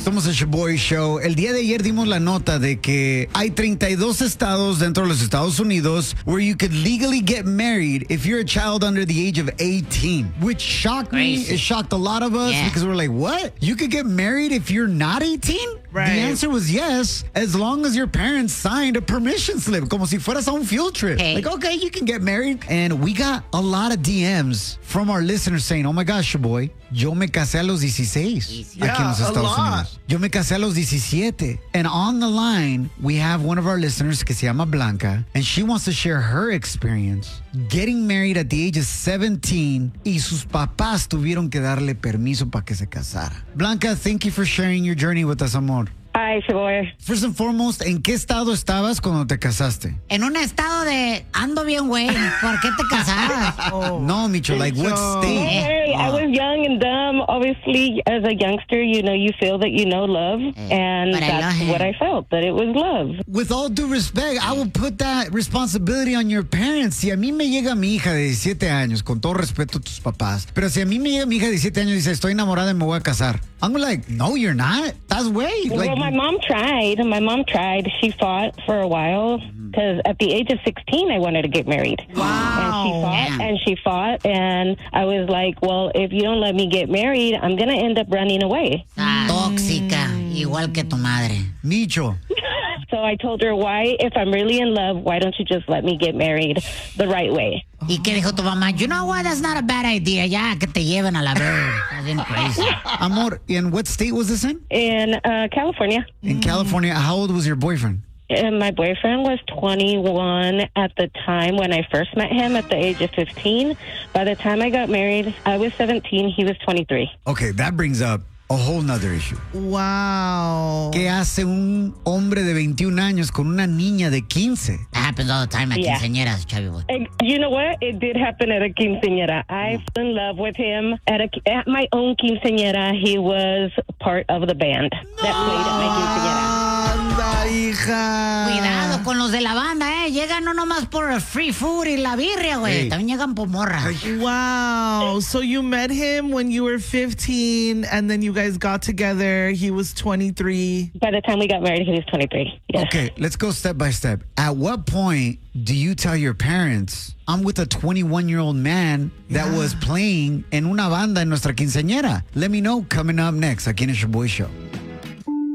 Somos el Shaboy Show. El día de ayer dimos la nota de que hay 32 estados dentro de los Estados Unidos where you could legally get married if you're a child under the age of 18, which shocked me. It shocked a lot of us because we're like, what? You could get married if you're not 18? Right. The answer was yes, as long as your parents signed a permission slip, como si fueras a un field trip. Okay. Like, okay, you can get married. And we got a lot of DMs from our listeners saying, oh my gosh, Shaboy, yo me casé a los 16 aquí en los Estados Unidos. Yo me casé a los 17. And on the line, we have one of our listeners que se llama Blanca, and she wants to share her experience getting married at the age of 17 y sus papás tuvieron que darle permiso para que se casara. Blanca, thank you for sharing your journey with us, amor. Ay, Shaboy. First and foremost, ¿en qué estado estabas cuando te casaste? En un estado de ando bien, güey. ¿Por qué te casabas? No, Micho, like what state? Hey, I was young and dumb. Obviously, as a youngster, you feel that you know love. And but I love that's him. what I felt, that it was love. With all due respect, I will put that responsibility on your parents. Si a mí me llega mi hija de 17 años, con todo respeto a tus papás, pero si a mí me llega mi hija de 17 años y dice, estoy enamorada y me voy a casar, I'm like, no, you're not. That's way. Like, Well, my mom tried. She fought for a while because at the age of 16, I wanted to get married. Wow. And she fought, and I was like, well, if you don't let me get married, I'm going to end up running away. Tóxica, igual que tu madre. Micho. So I told her, why, if I'm really in love, why don't you just let me get married the right way? ¿Y qué dijo tu mamá? You know what? That's not a bad idea. Ya, que te lleven a la verga. That's been crazy. Amor, in what state was this in? In California. In California. How old was your boyfriend? And my boyfriend was 21 at the time when I first met him at the age of 15. By the time I got married, I was 17. He was 23. Okay, that brings up a whole nother issue. Wow. ¿Qué hace un hombre de 21 años con una niña de 15? That happens all the time at quinceañeras, Chavi boy. And you know what? It did happen at a quinceañera. I fell in love with him at my own quinceañera. He was part of the band that played at my quinceañera. Anda, hija. Cuidado con los de la banda, Llegan no nomás por free food y la birria, güey. Hey. También llegan por morra. Wow. So you met him when you were 15, and then you guys got together. He was 23. By the time we got married, he was 23. Yes. Okay, let's go step by step. At what point do you tell your parents, I'm with a 21-year-old man that was playing en una banda en nuestra quinceañera? Let me know coming up next aquí en el Shaboy Show.